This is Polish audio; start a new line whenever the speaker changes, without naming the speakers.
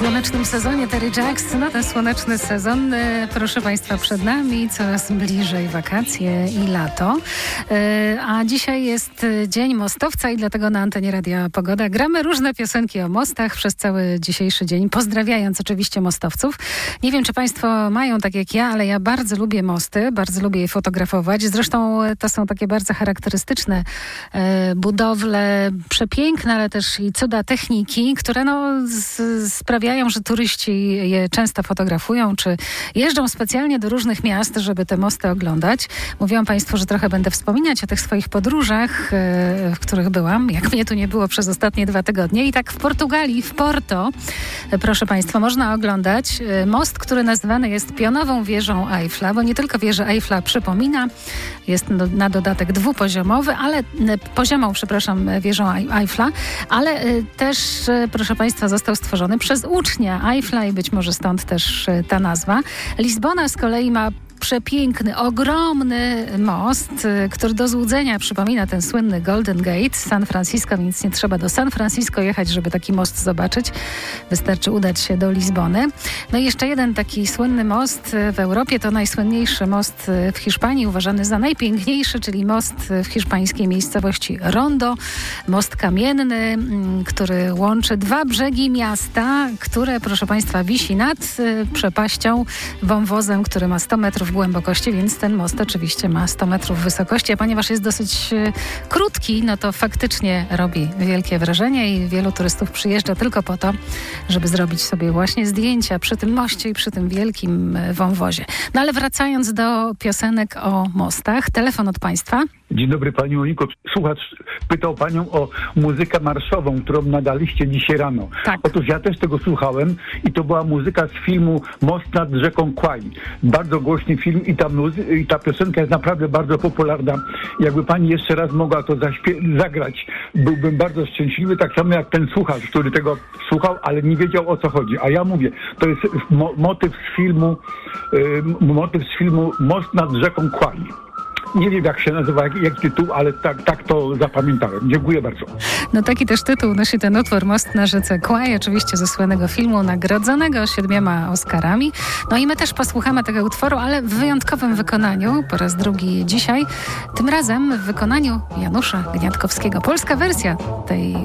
słonecznym sezonie Terry Jacks. No ten słoneczny sezon, proszę Państwa, przed nami, coraz bliżej wakacje i lato. A dzisiaj jest Dzień Mostowca i dlatego na antenie Radia Pogoda gramy różne piosenki o mostach przez cały dzisiejszy dzień, pozdrawiając oczywiście mostowców. Nie wiem, czy Państwo mają tak jak ja, ale ja bardzo lubię mosty, bardzo lubię je fotografować. Zresztą to są takie bardzo charakterystyczne budowle, przepiękne, ale też i cuda techniki, które sprawiają, że turyści je często fotografują, czy jeżdżą specjalnie do różnych miast, żeby te mosty oglądać. Mówiłam Państwu, że trochę będę wspominać o tych swoich podróżach, w których byłam, jak mnie tu nie było przez ostatnie 2 tygodnie. I tak w Portugalii, w Porto, proszę Państwa, można oglądać most, który nazywany jest pionową wieżą Eiffla, bo nie tylko wieża Eiffla przypomina, jest na dodatek poziomą wieżą Eiffla, ale też, proszę Państwa, został stworzony przez ucznia Eiffla i być może stąd też ta nazwa. Lizbona z kolei ma przepiękny, ogromny most, który do złudzenia przypomina ten słynny Golden Gate z San Francisco, więc nie trzeba do San Francisco jechać, żeby taki most zobaczyć. Wystarczy udać się do Lizbony. No i jeszcze jeden taki słynny most w Europie, to najsłynniejszy most w Hiszpanii, uważany za najpiękniejszy, czyli most w hiszpańskiej miejscowości Rondo. Most kamienny, który łączy 2 brzegi miasta, które, proszę Państwa, wisi nad przepaścią, wąwozem, który ma 100 metrów głębokości, więc ten most oczywiście ma 100 metrów wysokości, a ponieważ jest dosyć krótki, no to faktycznie robi wielkie wrażenie i wielu turystów przyjeżdża tylko po to, żeby zrobić sobie właśnie zdjęcia przy tym moście i przy tym wielkim wąwozie. No ale wracając do piosenek o mostach, telefon od Państwa.
Dzień dobry Pani Moniko. Słuchacz pytał Panią o muzykę marszową, którą nadaliście dzisiaj rano.
Tak.
Otóż ja też tego słuchałem i to była muzyka z filmu Most nad rzeką Kwai. Bardzo głośny film i ta piosenka jest naprawdę bardzo popularna. Jakby Pani jeszcze raz mogła to zagrać, byłbym bardzo szczęśliwy, tak samo jak ten słuchacz, który tego słuchał, ale nie wiedział, o co chodzi. A ja mówię, to jest motyw z filmu Most nad rzeką Kwai. Nie wiem, jak się nazywa, jak tytuł, ale tak to zapamiętałem. Dziękuję bardzo.
No taki też tytuł nosi ten utwór Most na rzece Kwai, oczywiście ze słynnego filmu nagrodzonego 7 Oscarami. No i my też posłuchamy tego utworu, ale w wyjątkowym wykonaniu, po raz drugi dzisiaj, tym razem w wykonaniu Janusza Gniatkowskiego. Polska wersja tej